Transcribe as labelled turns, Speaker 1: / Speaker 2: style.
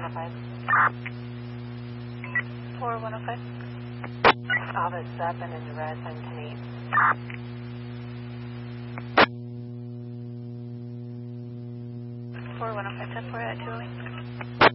Speaker 1: 4105.
Speaker 2: Office 7 in red and Kenny.
Speaker 1: 4105, 10-4 at 208.